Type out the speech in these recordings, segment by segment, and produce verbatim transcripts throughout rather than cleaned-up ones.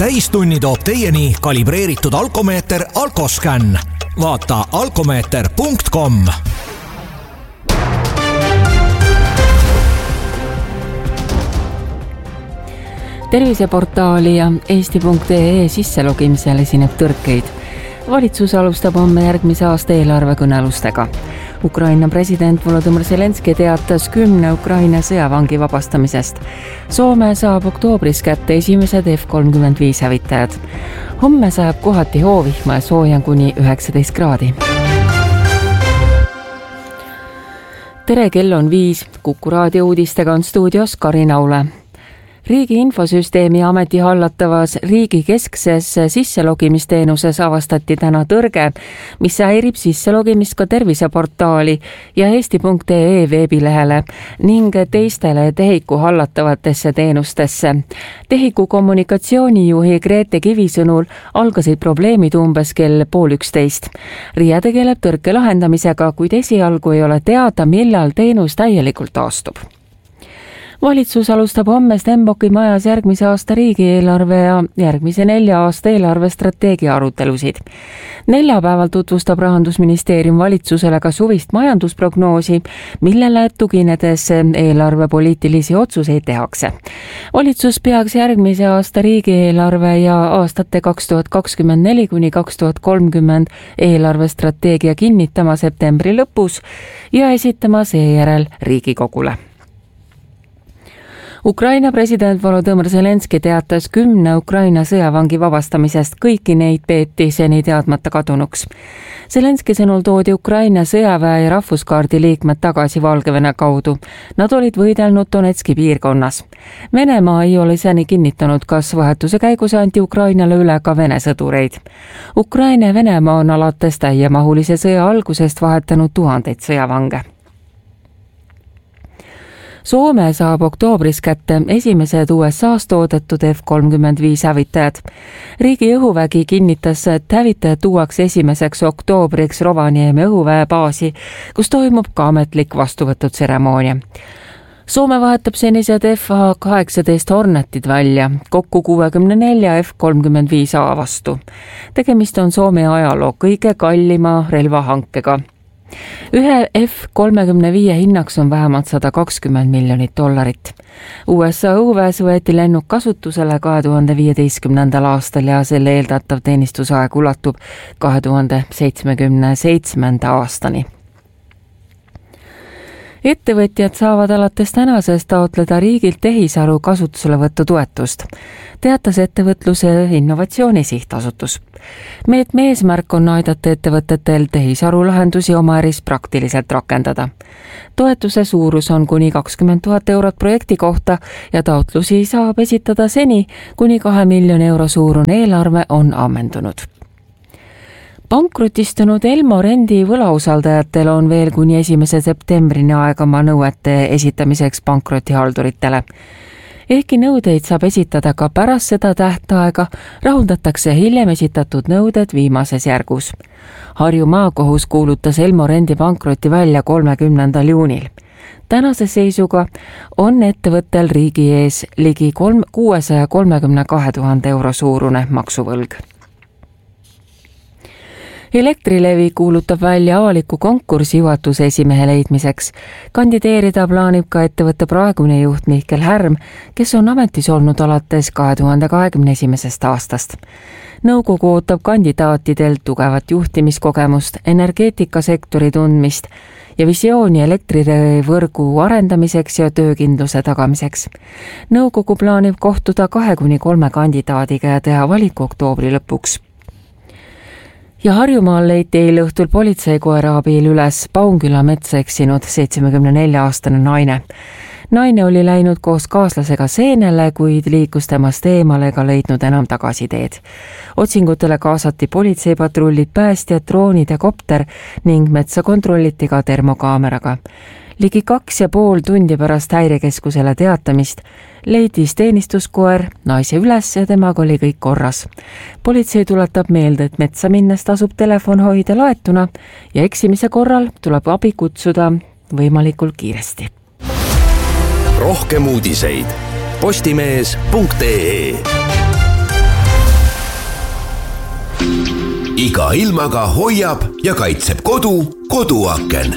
täistunni toob teieni kalibreeritud alkomeeter Alkoscan. Vaata alkomeeter punkt com. Terviseportaali ja eesti punkt ee sisselogimisel esineb tõrkeid. Valitsus alustab homme järgmise aasta eelarvekõnelustega. Ukraina president Volodymyr Zelenski teatas kümne Ukraina sõjavangi vabastamisest. Soome saab oktoobris kätte esimesed F kolmkümmend viis hävitajad. Homme sajab kohati hoovihma ja sooja kuni üheksateist kraadi. Tere, kell on viis. Kuku raadio uudistega on stuudios Karin Aule. Riigi infosüsteemi ameti hallatavas riigi keskses sisselogimisteenuses avastati täna tõrge, mis häirib sisselogimist ka terviseportaali ja eesti punkt ee veebilehele ning teistele Tehiku hallatavatesse teenustesse. Tehiku kommunikatsioonijuhi Grete Kivi sõnul algasid probleemid umbes kell pool üksteist. Riia tegeleb tõrke lahendamisega, kuid esialgu ei ole teada, millal teenus täielikult taastub. Valitsus alustab homme Stenbocki majas järgmise aasta riigieelarve ja järgmise nelja aasta eelarvestrateegia arutelusid. Neljapäeval tutvustab Rahandusministeerium valitsusele ka suvist majandusprognoosi, millele tuginedes eelarvepoliitilisi otsuseid tehakse. Valitsus peaks järgmise aasta riigieelarve ja aastate kaks tuhat kakskümmend neli kuni kaks tuhat kolmkümmend eelarvestrateegia kinnitama septembri lõpus ja esitama seejärel Riigikogule. Ukraina president Volodymyr Zelenski teatas kümne Ukraina sõjavangi vabastamisest, kõiki neid peeti seni teadmata kadunuks. Zelenski sõnul toodi Ukraina sõjaväe ja rahvuskaardi liikmed tagasi Valgevene kaudu. Nad olid võidelnud Donetski piirkonnas. Venemaa ei ole seni kinnitanud, kas vahetuse käigus anti Ukrainale üle ka Vene sõdureid. Ukraina ja Venemaa on alates täiemahulise sõja algusest vahetanud tuhandeid sõjavange. Soome saab oktoobris kätte esimesed U S A-s toodetud F kolmkümmend viis hävitajad. Riigi õhuvägi kinnitas, et hävitajad tuuakse esimeseks oktoobriks Rovaniemi õhuväebaasi, kus toimub ka ametlik vastuvõtutseremoonia. Soome vahetab senised F kaheksateist Hornetid välja, kokku kuuekümne nelja F kolmkümmend viis A vastu. Tegemist on Soome ajaloo kõige kallima relvahankega. Ühe F kolmekümne viie hinnaks on vähemalt sada kakskümmend miljonit dollarit. U S A õhuväes võeti lennuk kasutusele kahe tuhande viieteistkümnendal aastal ja selle eeldatav teenistusaeg ulatub kahe tuhande seitsmekümne seitsmenda aastani. Ettevõtjad saavad alates tänasest taotleda riigilt tehisaru kasutuselevõttu toetust, teatas Ettevõtluse Innovatsiooni Sihtasutus. Meetme eesmärk on aidata ettevõtetel tehisaru lahendusi oma äris praktiliselt rakendada. Toetuse suurus on kuni kakskümmend tuhat eurot projekti kohta ja taotlusi saab esitada seni, kuni kahe miljoni euro suurune eelarve on ammendunud. Pankrotistunud Elmo Rendi võlausaldajatel on veel kuni esimese septembrini aega oma nõuete esitamiseks pankrotihalduritele. Ehkki nõudeid saab esitada ka pärast seda tähtaega, rahuldatakse hiljem esitatud nõuded viimases järgus. Harju maakohus kuulutas Elmo Rendi pankroti välja kolmekümnendal juunil. Tänase seisuga on ettevõttel riigi ees ligi kuuesaja kolmekümne kahe tuhande euro suurune maksuvõlg. Elektrilevi kuulutab välja avaliku konkursi juhatuse esimehe leidmiseks. Kandideerida plaanib ka ettevõtte praegune juht Mihkel Härm, kes on ametis olnud alates kahe tuhande kahekümne esimesest aastast. Nõukogu ootab kandidaatidelt tugevat juhtimiskogemust, energeetikasektori tundmist ja visiooni elektririvõrgu arendamiseks ja töökindluse tagamiseks. Nõukogu plaanib kohtuda kahe kuni kolme kandidaadiga ja teha valiku oktoobri lõpuks. Ja Harjumaal leiti eile õhtul politseikoera abil üles Paunküla metsa eksinud seitsmekümne nelja aastane naine. Naine oli läinud koos kaaslasega seenele, kuid liikus temast eemale ega leidnud enam tagasiteed. Otsingutele kaasati politseipatrullid, päästjad, droonid ja kopter ning metsa kontrolliti ka termokaameraga. Ligi kaks ja pool tundi pärast häirekeskusele teatamist leidis teenistuskoer naise üles ja temaga oli kõik korras. Politsei tuletab meelde, et metsa minnes tasub telefon hoida laetuna ja eksimise korral tuleb abi kutsuda võimalikult kiiresti. Rohkem uudiseid postimees punkt ee iga ilmaga hoiab ja kaitseb kodu Koduaken.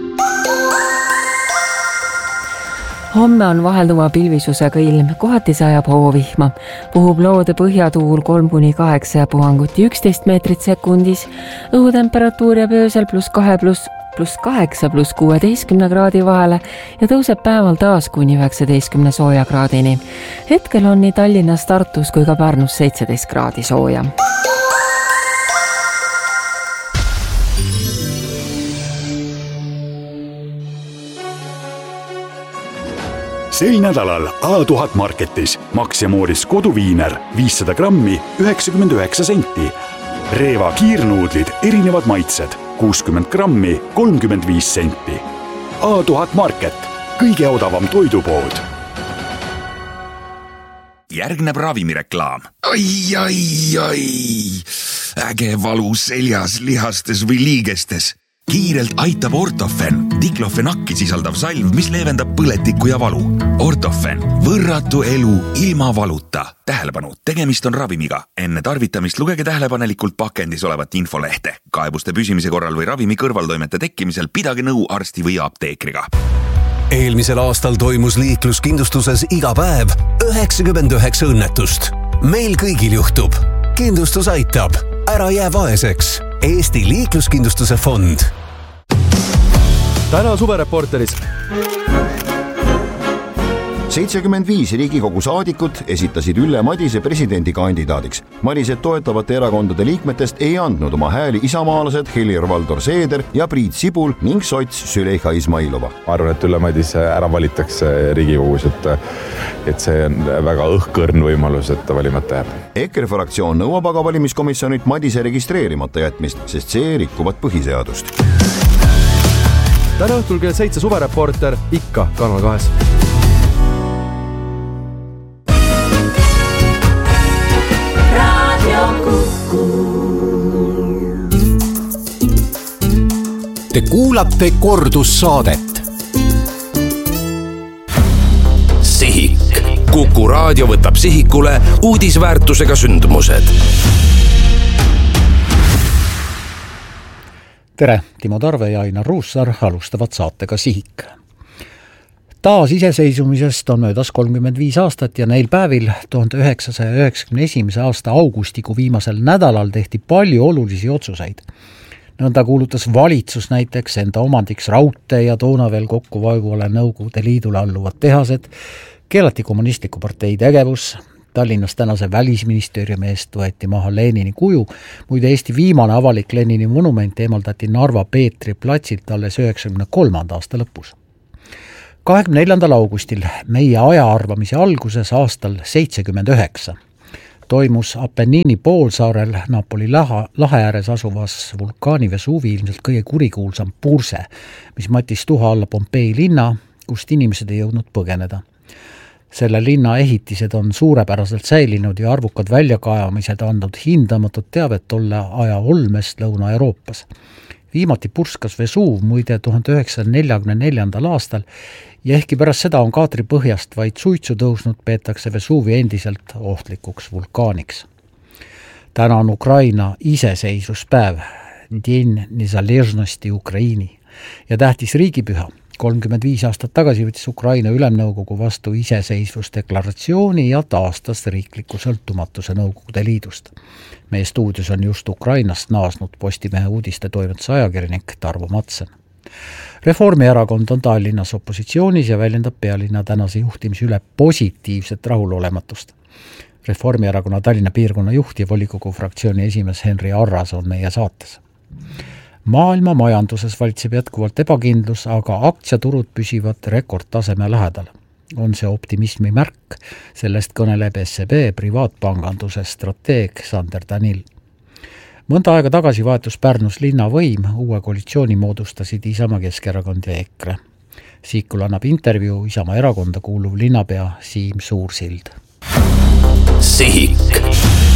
Homme on vahelduva pilvisusega ilm, kohati sajab hoovihma. Puhub loode põhjatuul kolm kuni kaheksa ja puhanguti üksteist meetrit sekundis. Õhutemperatuur jääb öösel pluss kahe pluss pluss kaheksa pluss kuueteistkümne kraadi vahele ja tõuseb päeval taas kuni üheksateistkümne sooja kraadini. Hetkel on nii Tallinnas, Tartus kui ka Pärnus seitseteist kraadi sooja. Sel nädalal A tuhat Marketis Max ja Mooris koduviiner viissada grammi üheksakümmend üheksa senti. Reeva kiirnuudlid erinevad maitsed kuuskümmend grammi kolmkümmend viis senti. A tuhat Market, kõige odavam toidupood. Järgneb ravimireklaam. Ai, ai, ai. Äge valu seljas, lihastes või liigestes. Kiirelt aitab Ortofen, diklofenakki sisaldav salv, mis leevendab põletikku ja valu. Ortofen, võrratu elu ilma valuta. Tähelepanu, tegemist on ravimiga. Enne tarvitamist lugege tähelepanelikult pakendis olevat infolehte. Kaebuste püsimise korral või ravimi kõrvaltoimete tekkimisel pidage nõu arsti või apteekriga. Eelmisel aastal toimus liikluskindlustuses iga päev üheksakümmend üheksa õnnetust. Meil kõigil juhtub. Kindlustus aitab. Ära jää vaeseks. Eesti liikluskindlustuse fond. Täna suvereporteris. seitsekümmend viis Riigikogu saadikut esitasid Ülle Madise presidendikandidaadiks. Madiset toetavate erakondade liikmetest ei andnud oma hääli isamaalased Helir-Valdor Seeder ja Priit Sibul ning sots Süleyxa Izmailova. Ma arvan, et Ülle Madise ära valitakse Riigikogus, et, et see on väga õhkõrn võimalus, et ta valimata jääb. EKRE fraktsioon nõuab aga valimiskomisjonilt Madise registreerimata jätmist, sest see rikkuvad põhiseadust. Täna õhtul kell seitse suvereporter ikka Kanal kahes. Te kuulate kordussaadet. Sihik. Kuku raadio võtab sihikule uudisväärtusega sündmused. Tere, Timo Tarve ja Ainar Ruussaar alustavad saatega Sihik. Taas iseseisumisest on möödas kolmkümmend viis aastat ja neil päevil tuhande üheksasaja üheksakümne esimese aasta augustikuu viimasel nädalal tehti palju olulisi otsuseid. Nõnda kuulutas valitsus näiteks enda omandiks raudtee ja toona veel kokku vaevule Nõukogude Liidule alluvad tehased, keelati kommunistliku partei tegevus, Tallinnas tänase välisministeeriumi eest võeti maha Lenini kuju, muide Eesti viimane avalik Lenini monument eemaldati Narva Peetri platsilt alles üheksakümne kolmanda aasta lõpus. kahekümne neljandal augustil meie aja arvamise alguses aastal seitsekümmend üheksa toimus Apennini poolsaarel Napoli lahe, lahe ääres asuvas vulkaani Vesuvi ilmselt kõige kurikuulsam purse, mis matis tuha alla Pompei linna, kust inimesed ei jõudnud põgeneda. Selle linna ehitised on suurepäraselt säilinud ja arvukad väljakaevamised andnud hindamatut teavet tolle aja olmest Lõuna-Euroopas. Viimati purskas Vesuv muide tuhande üheksasaja neljakümne neljandal aastal ja ehkki pärast seda on kaatri põhjast vaid suitsu tõusnud, peetakse Vesuvi endiselt ohtlikuks vulkaaniks. Täna on Ukraina iseseisvuspäev, Den Nezalezhnosti Ukraini ja tähtis riigipüha. kolmkümmend viis aastat tagasi võttis Ukraina ülemnõukogu vastu iseseisvusdeklaratsiooni ja taastas riikliku sõltumatuse Nõukogude Liidust. Meie stuudios on just Ukrainast naasnud Postimehe uudiste toimetuse ajakirjanik Tarvo Matsen. Reformierakond on Tallinnas opositsioonis ja väljendab pealinna tänase juhtimise üle positiivset rahulolematust. Reformierakonna Tallinna piirkonna juht ja volikogu fraktsiooni esimees Henri Arras on meie saates. Maailma majanduses valitseb jätkuvalt ebakindlus, aga aktsiaturud püsivad rekordtaseme lähedal. On see optimismi märk, sellest kõneleb S E B privaatpanganduse strateeg Sander Danil. Mõnda aega tagasi vahetus Pärnus linnavõim, uue koalitsiooni moodustasid Isamaa, Keskerakond ja EKRE. Siikul annab intervjuu Isamaa erakonda kuuluv linnapea Siim Suursild. Sihik.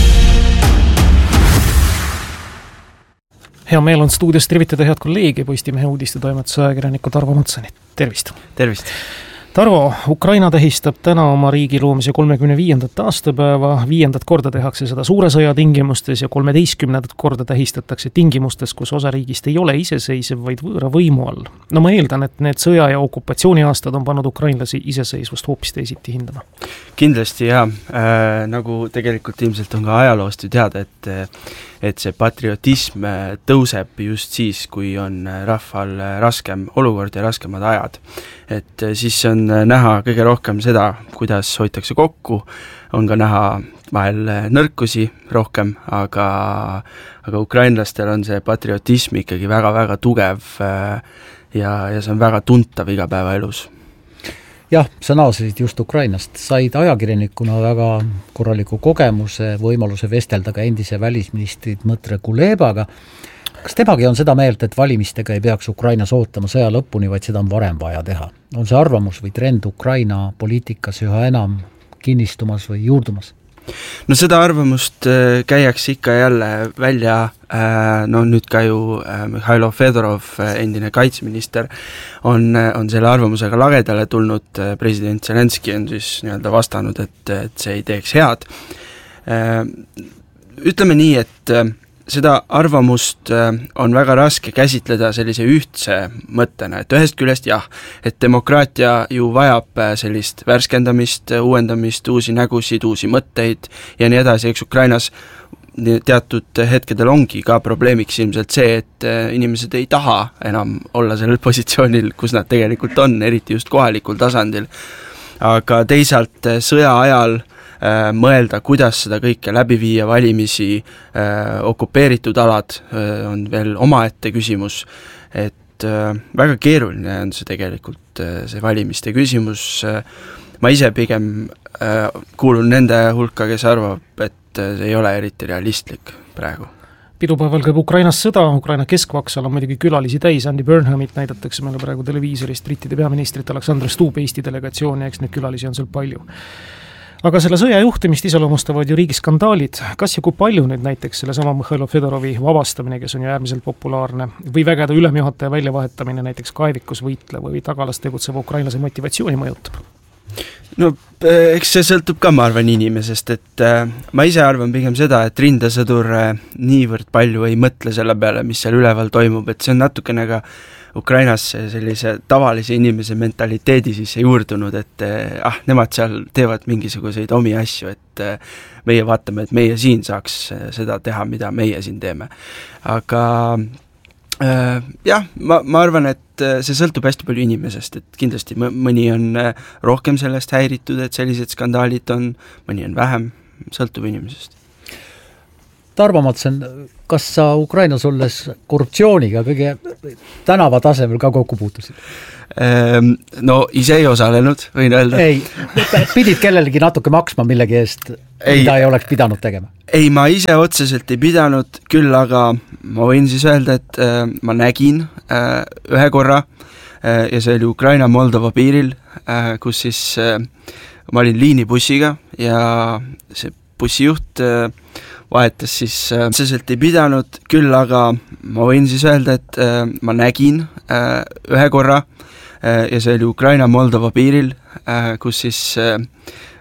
Hea meel on stuudios tervitada head kolleegi Postimehe uudiste toimetuse ajakirjanikku Tarvo Matsenit. Tervist! Tervist! Tarvo, Ukraina tähistab täna oma riigi loomise kolmekümne viiendat aastapäeva, viiendat korda tehakse seda suure sõja tingimustes ja kolmeteistkümnendat korda tähistatakse tingimustes, kus osa riigist ei ole iseseisev, vaid võõra võimu all. No ma eeldan, et need sõja- ja okupatsiooni aastad on pannud ukrainlasi iseseisvust hoopis teisiti hindama. Kindlasti jah, äh, nagu tegelikult ilmselt on ka ajaloost ju teada, et et see patriotism tõuseb just siis, kui on rahval raskem olukord ja raskemad ajad. Et siis on näha kõige rohkem seda, kuidas hoitakse kokku, on ka näha vahel nõrkusi rohkem, aga, aga ukrainlastel on see patriotism ikkagi väga-väga tugev ja, ja see on väga tuntav igapäevaelus. Jah, sa naasesid just Ukrainast, said ajakirjanikuna väga korraliku kogemuse, võimaluse vestelda ka endise välisministrid Mõtre Kulebaga. Kas temagi on seda meelt, et valimistega ei peaks Ukrainas ootama sõja lõpuni, vaid seda on varem vaja teha? On see arvamus või trend Ukraina poliitikas üha enam kinnistumas või juurdumas? No seda arvamust käiakse ikka jälle välja, no nüüd ka ju Mihhailo Fedorov, endine kaitseminister, on, on selle arvamusega lagedale tulnud, president Zelenski on siis nii-öelda vastanud, et, et see ei teeks head. Ütleme nii, et seda arvamust on väga raske käsitleda sellise ühtse mõttena, et ühest küljest jah, et demokraatia ju vajab sellist värskendamist, uuendamist, uusi nägusid, uusi mõtteid ja nii edasi, eks Ukrainas teatud hetkedel ongi ka probleemiks ilmselt see, et inimesed ei taha enam olla sellel positsioonil, kus nad tegelikult on, eriti just kohalikul tasandil. Aga teisalt sõja ajal mõelda, kuidas seda kõike läbi viia, valimisi, okupeeritud alad on veel omaette küsimus, et väga keeruline on see tegelikult, see valimiste küsimus. Ma ise pigem kuulun nende hulka, kes arvab, et see ei ole eriti realistlik praegu. Pidupäeval käib Ukrainas sõda, Ukraina keskvaksal on muidugi külalisi täis, Andy Burnhamit näidatakse meile praegu televiisorist, brittide peaministrit Alexander Stubb, Eesti delegatsiooni, eks neid külalisi on seal palju. Aga selle sõja juhtimist iseloomustavad ju riigi skandaalid. Kas ja kui palju nüüd näiteks selle sama Mihhailo Fedorovi vabastamine, kes on ju äärmiselt populaarne, või vägede ülemjuhataja väljavahetamine näiteks kaevikus võitleva või tagalas tegutseva ukrainlase motivatsiooni mõjutab? No eks see sõltub ka, ma arvan, inimesest, et äh, ma ise arvan pigem seda, et rindesõdur äh, niivõrd palju ei mõtle selle peale, mis seal üleval toimub, et see on natukene ka Ukrainas sellise tavalise inimese mentaliteedi sisse juurdunud, et ah, nemad seal teevad mingisuguseid omi asju, et meie vaatame, et meie siin saaks seda teha, mida meie siin teeme. Aga äh, jah, ma, ma arvan, et see sõltub hästi palju inimesest, et kindlasti mõni on rohkem sellest häiritud, et sellised skandaalid on, mõni on vähem, sõltub inimesest. Tarvo Matsen, kas sa Ukrainas olles korruptsiooniga kõige tänava tasemel ka kokku puutusid? No ise ei osalenud, võin öelda. Ei, pidid kellelegi natuke maksma millegi eest, ei, mida ei oleks pidanud tegema? Ei, ma ise otseselt ei pidanud, küll aga ma võin siis öelda, et äh, ma nägin äh, ühe korra äh, ja see oli Ukraina-Moldova piiril, äh, kus siis äh, ma olin liinibussiga ja see bussijuht äh, vahetas siis äh, otseselt ei pidanud, küll aga ma võin siis öelda, et äh, ma nägin äh, ühe korra äh, ja see oli Ukraina-Moldova piiril, äh, kus siis äh,